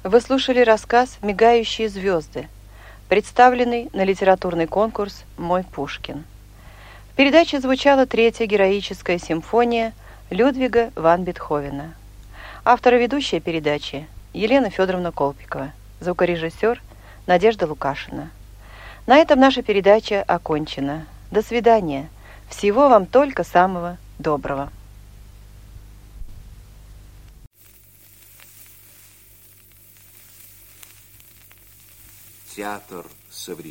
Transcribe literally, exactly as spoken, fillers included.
Вы слушали рассказ «Мигающие звезды», представленный на литературный конкурс «Мой Пушкин». В передаче звучала третья героическая симфония Людвига ван Бетховена. Автор и ведущая передачи Елена Федоровна Колпикова, звукорежиссер Надежда Лукашина. На этом наша передача окончена. До свидания. Всего вам только самого доброго. Театр современности.